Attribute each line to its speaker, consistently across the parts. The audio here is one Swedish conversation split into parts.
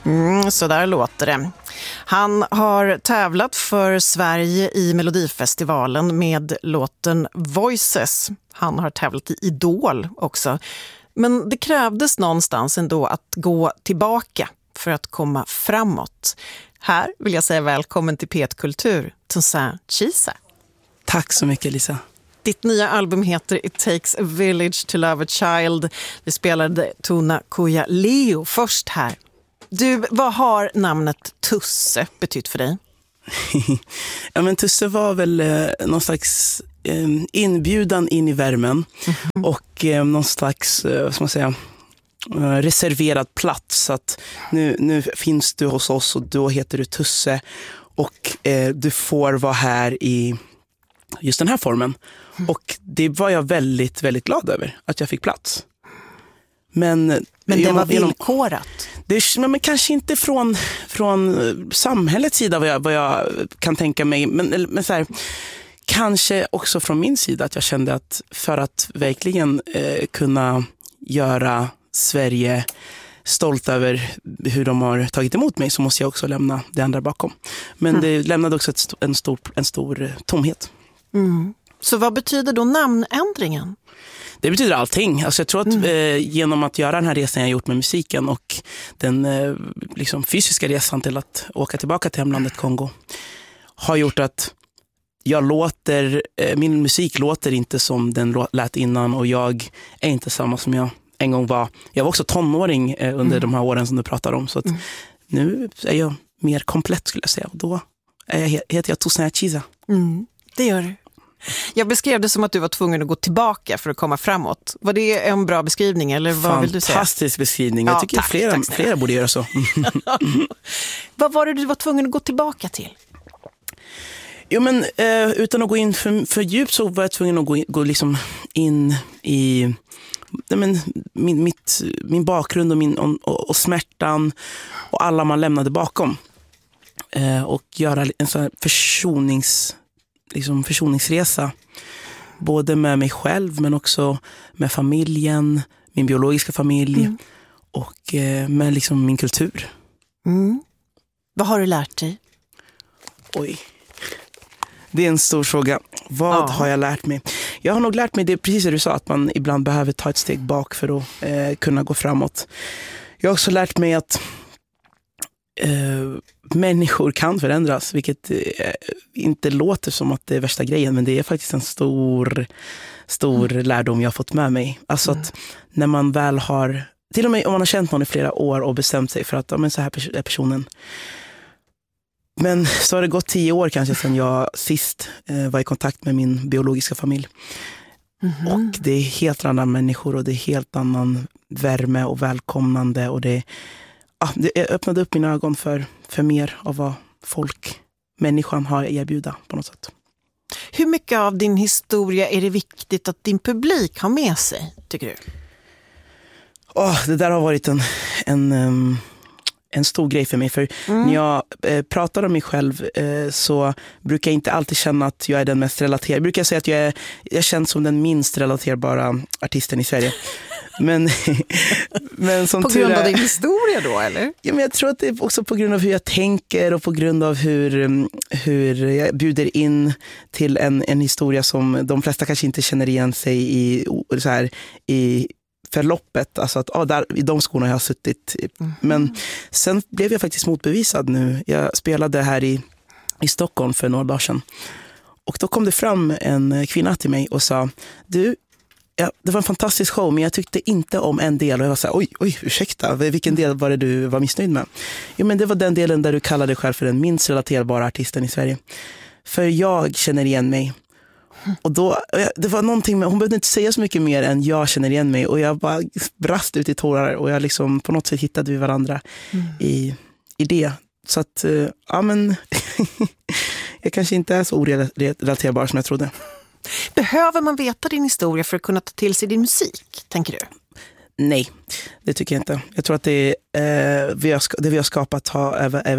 Speaker 1: Så där låter det. Han har tävlat för Sverige i Melodifestivalen med låten Voices. Han har tävlat i Idol också. Men det krävdes någonstans ändå att gå tillbaka för att komma framåt. Här vill jag säga välkommen till P1 Kultur, Toussaint Chiza.
Speaker 2: Tack så mycket, Lisa.
Speaker 1: Ditt nya album heter It Takes a Village to Love a Child. Vi spelade Tuna Kuja Leo först här. Du, vad har namnet Tusse betytt för dig?
Speaker 2: Ja, men Tusse var väl någon slags inbjudan in i värmen och någon slags, vad ska man säga, reserverad plats. Att nu finns du hos oss och då heter du Tusse och du får vara här i just den här formen. Och det var jag väldigt, väldigt glad över att jag fick plats. Men
Speaker 1: det var villkorat?
Speaker 2: Men kanske inte från samhällets sida vad jag kan tänka mig. Men så här, kanske också från min sida att jag kände att för att verkligen kunna göra Sverige stolt över hur de har tagit emot mig så måste jag också lämna det andra bakom. Men det lämnade också en stor tomhet. Mm.
Speaker 1: Så vad betyder då namnändringen?
Speaker 2: Det betyder allting. Alltså jag tror att genom att göra den här resan jag gjort med musiken och den liksom fysiska resan till att åka tillbaka till hemlandet Kongo har gjort att min musik låter inte som den lät innan och jag är inte samma som jag en gång var. Jag var också tonåring under de här åren som du pratar om så att nu är jag mer komplett skulle jag säga och då heter jag Toussaint Chiza.
Speaker 1: Det gör du. Jag beskrev det som att du var tvungen att gå tillbaka för att komma framåt. Var det en bra beskrivning eller vad vill du säga?
Speaker 2: Fantastisk beskrivning. Jag tycker flera borde göra så.
Speaker 1: Vad var det du var tvungen att gå tillbaka till?
Speaker 2: Jo men utan att gå in för djupt så var jag tvungen att gå liksom in i min bakgrund och smärtan och alla man lämnade bakom. Och göra en sån här försoningsresa både med mig själv men också med familjen, min biologiska familj och med liksom min kultur.
Speaker 1: Vad har du lärt dig?
Speaker 2: Oj. Det är en stor fråga. Vad har jag lärt mig? Jag har nog lärt mig det precis som du sa att man ibland behöver ta ett steg bak för att kunna gå framåt. Jag har också lärt mig att människor kan förändras, vilket inte låter som att det är värsta grejen, men det är faktiskt en stor lärdom jag har fått med mig. Alltså att när man väl har, till och med om man har känt någon i flera år och bestämt sig för att men så här är personen. Men så har det gått 10 år kanske sedan jag sist var i kontakt med min biologiska familj. Och det är helt andra människor och det är helt annan värme och välkomnande och det öppnade upp mina ögon för mer av vad människan har att erbjuda på något sätt.
Speaker 1: Hur mycket av din historia är det viktigt att din publik har med sig, tycker du?
Speaker 2: Det där har varit en stor grej för mig. För när jag pratar om mig själv så brukar jag inte alltid känna att jag är den mest relaterade. Jag brukar säga att jag känns som den minst relaterbara artisten i Sverige. Men som
Speaker 1: på grund av din historia då, eller?
Speaker 2: Ja, men jag tror att det är också på grund av hur jag tänker och på grund av hur jag bjuder in till en historia som de flesta kanske inte känner igen sig i förloppet. Alltså att där, i de skorna jag har suttit. Men sen blev jag faktiskt motbevisad nu. Jag spelade här i Stockholm för några dagar sedan. Och då kom det fram en kvinna till mig och sa det var en fantastisk show men jag tyckte inte om en del och jag var så här, oj, ursäkta, vilken del var det du var missnöjd med? Jo men det var den delen där du kallade dig själv för den minst relaterbara artisten i Sverige. För jag känner igen mig. Och då, det var någonting med, hon behövde inte säga så mycket mer än jag känner igen mig och jag bara brast ut i tårar och jag liksom på något sätt hittade vi varandra i det. Så att, men jag kanske inte är så orelaterbar som jag trodde.
Speaker 1: Behöver man veta din historia för att kunna ta till sig din musik, tänker du?
Speaker 2: Nej, det tycker jag inte. Jag tror att det vi har skapat är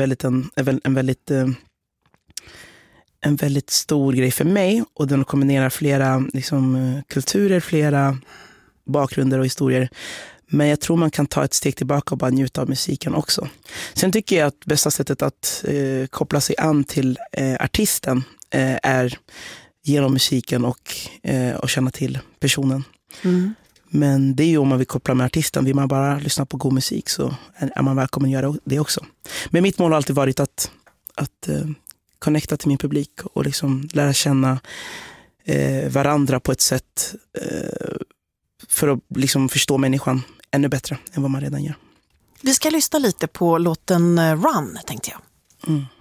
Speaker 2: en väldigt stor grej för mig och den kombinerar flera liksom, kulturer, flera bakgrunder och historier Men jag tror man kan ta ett steg tillbaka och bara njuta av musiken också. Sen tycker jag att bästa sättet att koppla sig an till artisten är genom musiken och känna till personen. Mm. Men det är ju om man vill koppla med artisten. Vill man bara lyssna på god musik så är man välkommen göra det också. Men mitt mål har alltid varit att connecta till min publik och liksom lära känna varandra på ett sätt för att liksom förstå människan ännu bättre än vad man redan gör.
Speaker 1: Vi ska lyssna lite på låten Run, tänkte jag.